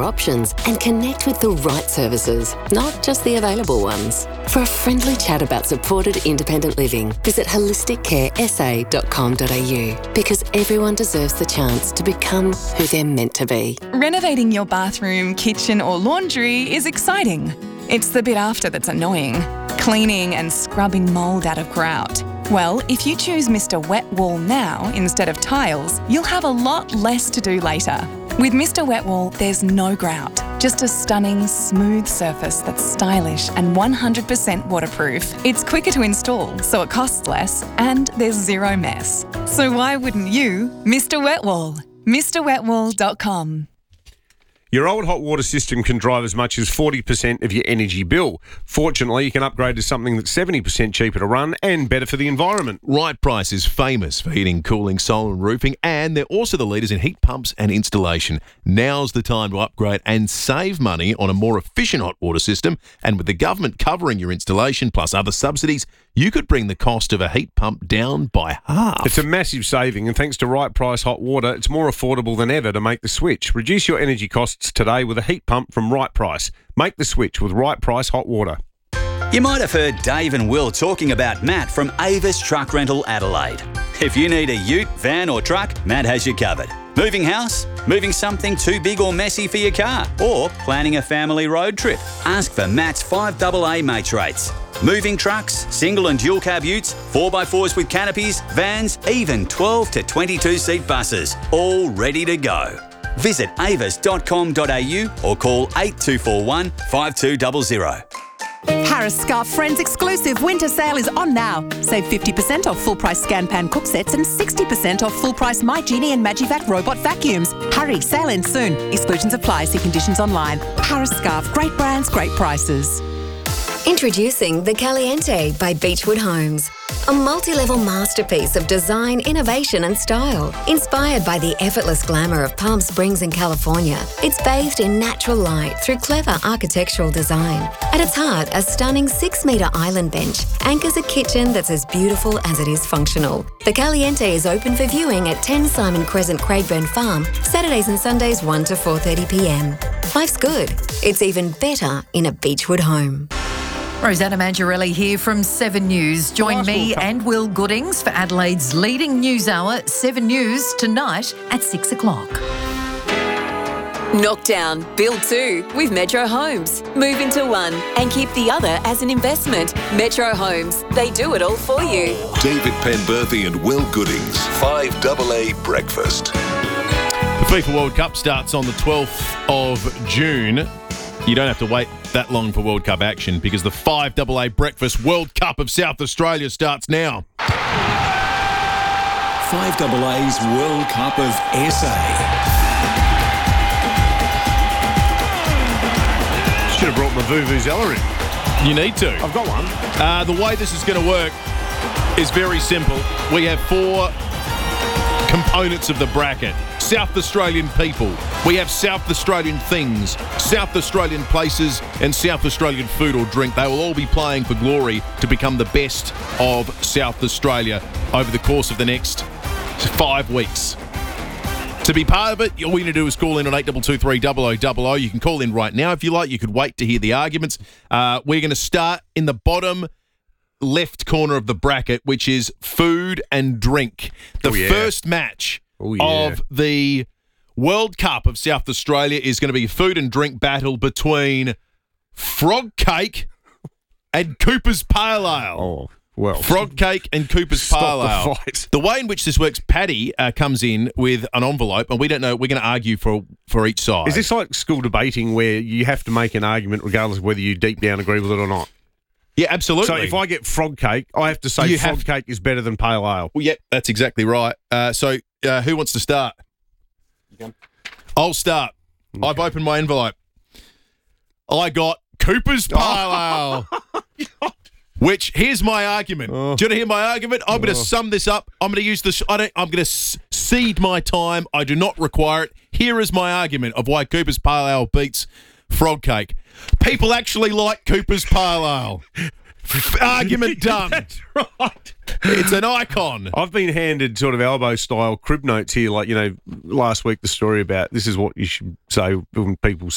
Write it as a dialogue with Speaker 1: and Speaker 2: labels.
Speaker 1: options and connect with the right services, not just the available ones. For a friendly chat about supported independent living, visit holisticcaresa.com.au, because everyone deserves the chance to become who they're meant to be.
Speaker 2: Renovating your bathroom, kitchen or laundry is exciting. It's the bit after that's annoying. Cleaning and scrubbing mould out of grout. Well, if you choose Mr. Wet Wall now instead of tiles, you'll have a lot less to do later. With Mr. Wet Wall, there's no grout, just a stunning, smooth surface that's stylish and 100% waterproof. It's quicker to install, so it costs less, and there's zero mess. So why wouldn't you, Mr. Wet Wall? MrWetWall.com.
Speaker 3: Your old hot water system can drive as much as 40% of your energy bill. Fortunately, you can upgrade to something that's 70% cheaper to run and better for the environment.
Speaker 4: Right Price is famous for heating, cooling, solar and roofing, and they're also the leaders in heat pumps and installation. Now's the time to upgrade and save money on a more efficient hot water system, and with the government covering your installation plus other subsidies, you could bring the cost of a heat pump down by half.
Speaker 3: It's a massive saving, and thanks to Right Price Hot Water, it's more affordable than ever to make the switch. Reduce your energy costs today with a heat pump from Right Price. Make the switch with Right Price Hot Water.
Speaker 5: You might have heard Dave and Will talking about Matt from Avis Truck Rental Adelaide. If you need a ute, van or truck, Matt has you covered. Moving house? Moving something too big or messy for your car? Or planning a family road trip? Ask for Matt's 5AA mates rates. Moving trucks, single and dual cab utes, 4x4s with canopies, vans, even 12 to 22 seat buses, all ready to go. Visit avis.com.au or call 8241 5200.
Speaker 6: Harris Scarf Friends exclusive winter sale is on now. Save 50% off full price Scan Pan cook sets and 60% off full price My Genie and Magivac robot vacuums. Hurry, sale ends soon. Exclusions apply. See conditions online. Harris Scarf, great brands, great prices.
Speaker 7: Introducing the Caliente by Beechwood Homes. A multi-level masterpiece of design, innovation and style. Inspired by the effortless glamour of Palm Springs in California, it's bathed in natural light through clever architectural design. At its heart, a stunning 6-metre island bench anchors a kitchen that's as beautiful as it is functional. The Caliente is open for viewing at 10 Simon Crescent, Craigburn Farm, Saturdays and Sundays 1 to 4:30pm. Life's good. It's even better in a Beechwood home.
Speaker 8: Rosanna Mangiarelli here from 7 News. Join me and Will Goodings for Adelaide's leading news hour, 7 News, tonight at 6 o'clock.
Speaker 1: Knock down, build 2 with Metro Homes. Move into one and keep the other as an investment. Metro Homes, they do it all for you.
Speaker 9: David Penberthy and Will Goodings, 5AA Breakfast.
Speaker 4: The FIFA World Cup starts on the 12th of June. You don't have to wait that long for World Cup action because the 5AA Breakfast World Cup of South Australia starts now.
Speaker 10: 5AA's World Cup of SA.
Speaker 3: Should have brought my Vuvuzela in.
Speaker 4: You need to.
Speaker 3: I've got one.
Speaker 4: The way this is going to work is very simple. We have 4 components of the bracket. South Australian people. We have South Australian things, South Australian places, and South Australian food or drink. They will all be playing for glory to become the best of South Australia over the course of the next 5 weeks. To be part of it, all you need to do is call in on 8223 0000. You can call in right now if you like. You could wait to hear the arguments. We're going to start in the bottom left corner of the bracket, which is food and drink. The first match of the World Cup of South Australia is going to be a food and drink battle between Frog Cake and Cooper's Pale Ale.
Speaker 3: Oh, well.
Speaker 4: Frog Cake and Cooper's Pale Ale.
Speaker 3: The fight.
Speaker 4: The way in which this works, Paddy comes in with an envelope, and we don't know. We're going to argue for each side.
Speaker 3: Is this like school debating where you have to make an argument regardless of whether you deep down agree with it or not?
Speaker 4: Yeah, absolutely.
Speaker 3: So if I get frog cake, I have to say frog cake is better than pale ale.
Speaker 4: Well, yep, that's exactly right. So who wants to start? I'll start. Okay. I've opened my envelope. I got Cooper's Pale Ale. Which, here's my argument. Do you want to hear my argument? I'm going to sum this up. I'm going to use this. I'm going to cede my time. I do not require it. Here is my argument of why Cooper's Pale Ale beats Frog Cake. People actually like Cooper's Pale Ale. Argument done.
Speaker 3: That's right.
Speaker 4: It's an icon.
Speaker 3: I've been handed sort of elbow-style crib notes here, like, last week the story about this is what you should say when people